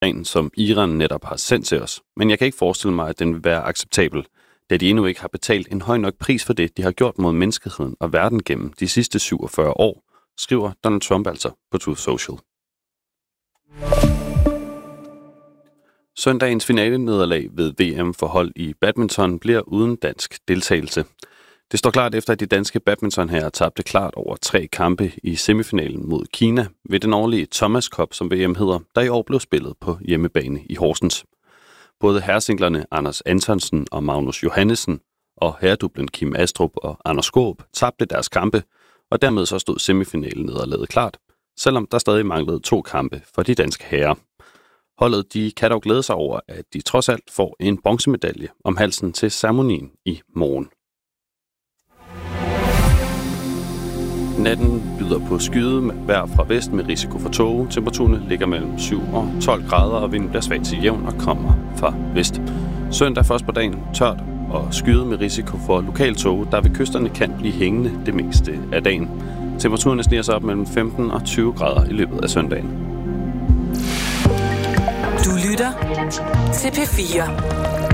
dagen, som Iran netop har sendt til os. Men jeg kan ikke forestille mig, at den vil være acceptabel, da de endnu ikke har betalt en høj nok pris for det, de har gjort mod menneskeheden og verden gennem de sidste 47 år, skriver Donald Trump altså på Truth Social. Søndagens finalenederlag ved VM for hold i badminton bliver uden dansk deltagelse. Det står klart efter, at de danske badmintonherrer tabte klart over 3 kampe i semifinalen mod Kina ved den årlige Thomas Cup, som VM hedder, der i år blev spillet på hjemmebane i Horsens. Både herresinglerne Anders Antonsen og Magnus Johannesen og herredublen Kim Astrup og Anders Skaarup tabte deres kampe, og dermed så stod semifinalen nederlaget klart, selvom der stadig manglede 2 kampe for de danske herrer. Holdet de kan dog glæde sig over, at de trods alt får en bronzemedalje om halsen til ceremonien i morgen. Natten byder på skyde vejr fra vest med risiko for tåge. Temperaturerne ligger mellem 7 og 12 grader, og vinden bliver svag til jævn og kommer fra vest. Søndag først på dagen tørt og skyde med risiko for lokal tåge, der ved kysterne kan blive hængende det meste af dagen. Temperaturerne sniger sig op mellem 15 og 20 grader i løbet af søndagen. Du lytter til P4.